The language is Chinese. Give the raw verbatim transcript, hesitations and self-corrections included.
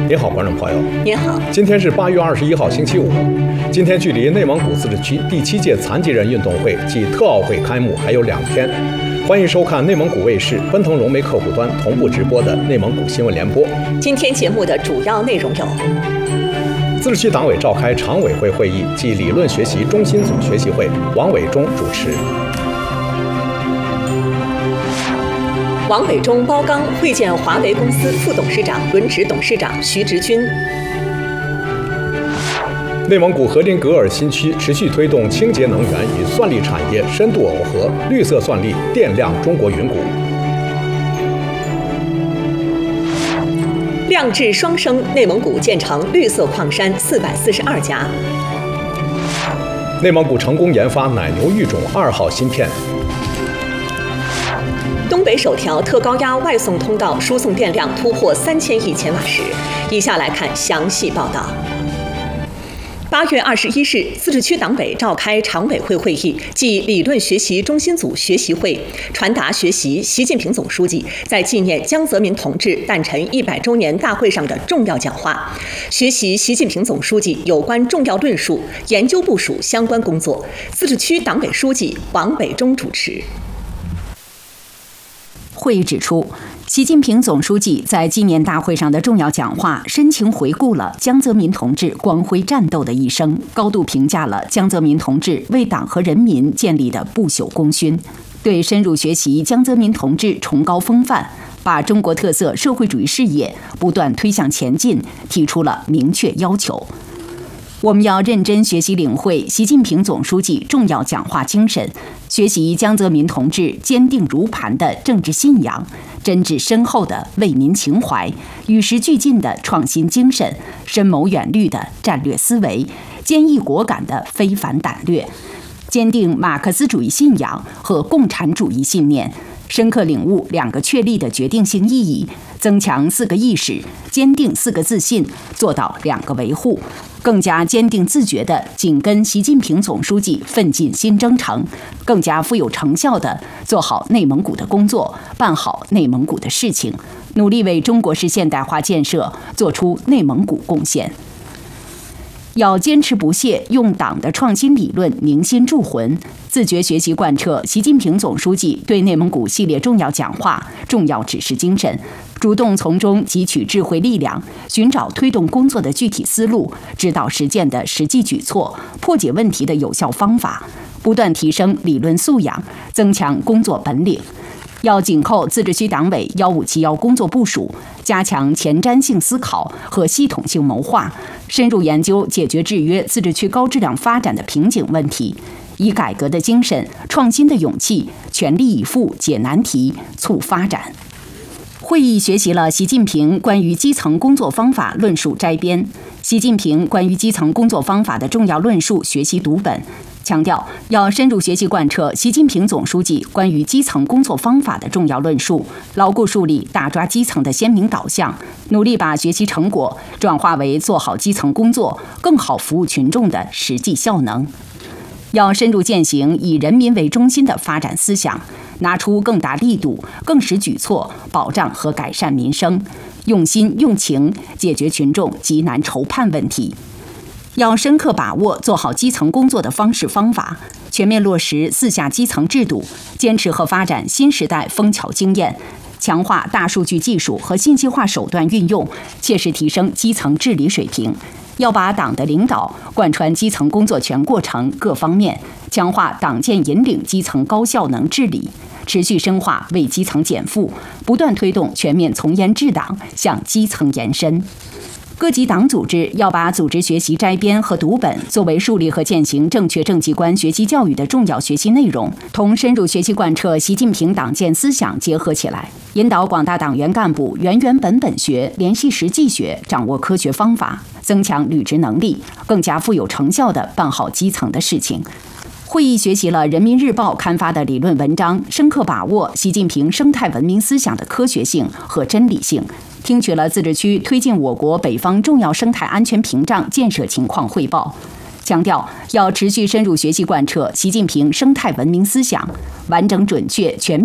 您好，观众朋友。 您好。 今天是八月二十一号，星期五。今天距离内蒙古自治区第七届残疾人运动会暨特奥会开幕还有两天。欢迎收看内蒙古卫视奔腾融媒客户端同步直播的内蒙古新闻联播。 今天节目的主要内容有： 自治区党委召开常委会会议暨理论学习中心组学习会，王伟忠主持。 王伟忠包钢会见华为公司副董事长、轮值董事长徐直军。 内蒙古和林格尔新区持续推动清洁能源与算力产业深度耦合，绿色算力电量中国云谷。 亮质双生，内蒙古建成绿色矿山四百四十二家。 内蒙古成功研发奶牛育种二号芯片。 东北首条特高压外送通道输送电量突破三千亿千瓦时。以下来看详细报道。八月二十一日，自治区党委召开常委会会议暨理论学习中心组学习会，传达学习习近平总书记在纪念江泽民同志诞辰一百周年大会上的重要讲话，学习习近平总书记有关重要论述，研究部署相关工作。自治区党委书记王伟忠主持。 会议指出，习近平总书记在纪念大会上的重要讲话，深情回顾了江泽民同志光辉战斗的一生，高度评价了江泽民同志为党和人民建立的不朽功勋，对深入学习江泽民同志崇高风范，把中国特色社会主义事业不断推向前进提出了明确要求。我们要认真学习领会习近平总书记重要讲话精神，学习江泽民同志坚定如磐的政治信仰，真挚深厚的为民情怀，与时俱进的创新精神，深谋远虑的战略思维，坚毅果敢的非凡胆略，坚定马克思主义信仰和共产主义信念，深刻领悟两个确立的决定性意义，增强四个意识，坚定四个自信，做到两个维护，更加坚定自觉地紧跟习近平总书记奋进新征程，更加富有成效地做好内蒙古的工作，办好内蒙古的事情，努力为中国式现代化建设做出内蒙古贡献。要坚持不懈用党的创新理论凝心铸魂，自觉学习贯彻习近平总书记对内蒙古系列重要讲话、重要指示精神，主动从中汲取智慧力量，寻找推动工作的具体思路，指导实践的实际举措，破解问题的有效方法，不断提升理论素养，增强工作本领。要紧扣自治区党委幺五七幺工作部署，加强前瞻性思考和系统性谋划，深入研究解决制约自治区高质量发展的瓶颈问题，以改革的精神、创新的勇气，全力以赴解难题、促发展。会议学习了习近平关于基层工作方法论述摘编，习近平关于基层工作方法的重要论述学习读本，强调要深入学习贯彻习近平总书记关于基层工作方法的重要论述，牢固树立打抓基层的鲜明导向，努力把学习成果转化为做好基层工作、更好服务群众的实际效能。要深入践行以人民为中心的发展思想，拿出更大力度、更实举措，保障和改善民生，用心用情解决群众急难愁盼问题。要深刻把握做好基层工作的方式方法，全面落实四下基层制度，坚持和发展新时代枫桥经验，强化大数据技术和信息化手段运用，切实提升基层治理水平。要把党的领导贯穿基层工作全过程各方面，强化党建引领基层高效能治理，持续深化为基层减负，不断推动全面从严治党向基层延伸。各级党组织要把组织学习摘编和读本作为树立和践行正确政绩观学习教育的重要学习内容，同深入学习贯彻习近平党建思想结合起来，引导广大党员干部原原本本学、联系实际学，掌握科学方法，增强履职能力，更加富有成效地办好基层的事情。会议学习了人民日报刊发的理论文章，深刻把握习近平生态文明思想的科学性和真理性，听取了自治区推进我国北方重要生态安全屏障建设情况汇报，强调要持续深入学习贯彻习近平生态文明思想，完整准确全面